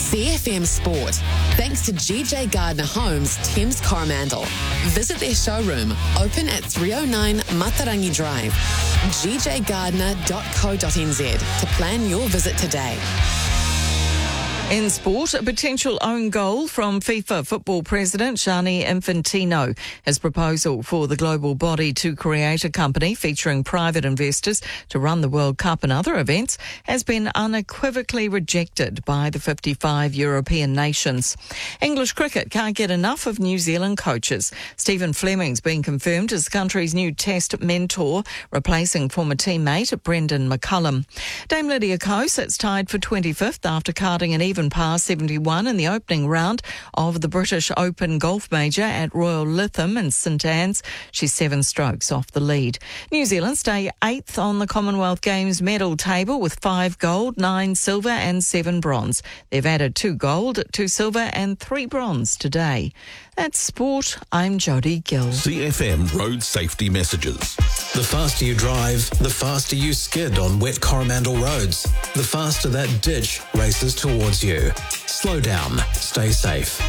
CFM Sport, thanks to GJ Gardner Homes, Thames Coromandel. Visit their showroom, open at 309 Matarangi Drive, gjgardner.co.nz to plan your visit today. In sport, a potential own goal from FIFA football president Gianni Infantino. His proposal for the global body to create a company featuring private investors to run the World Cup and other events has been unequivocally rejected by the 55 European nations. English cricket can't get enough of New Zealand coaches. Stephen Fleming's been confirmed as the country's new test mentor, replacing former teammate Brendan McCullum. Dame Lydia Ko sits tied for 25th after carding an even par 71 in the opening round of the British Open Golf Major at Royal Lytham in St Anne's. She's 7 strokes off the lead. New Zealand stay 8th on the Commonwealth Games medal table with 5 gold, 9 silver and 7 bronze. They've added 2 gold, 2 silver and 3 bronze today. That's sport. I'm Jodie Gill. CFM road safety messages. The faster you drive, the faster you skid on wet Coromandel roads. The faster that ditch races towards you. Slow down. Stay safe.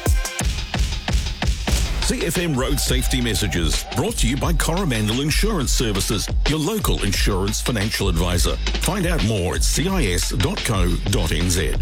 CFM road safety messages brought to you by Coromandel Insurance Services, your local insurance financial advisor. Find out more at cis.co.nz.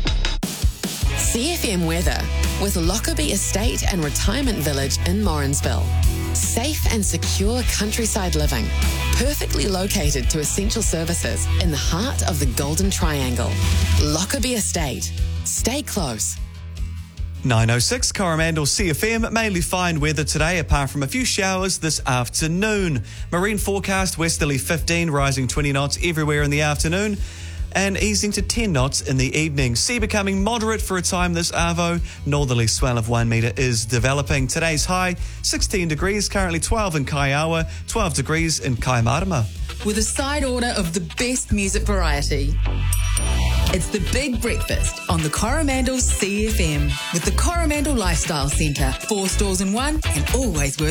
CFM weather with Lockerbie Estate and Retirement Village in Morrinsville. Safe and secure countryside living, perfectly located to essential services in the heart of the Golden Triangle. Lockerbie Estate. Stay close. 9:06 Coromandel CFM, mainly fine weather today apart from a few showers this afternoon. Marine forecast westerly 15, rising 20 knots everywhere in the afternoon and easing to 10 knots in the evening. Sea becoming moderate for a time this arvo. Northerly swell of 1 metre is developing. Today's high 16 degrees, currently 12 in Kaiawa, 12 degrees in Kaimarama. With a side order of the best music variety. It's the Big Breakfast on the Coromandel CFM with the Coromandel Lifestyle Centre. 4 stores in one and always worth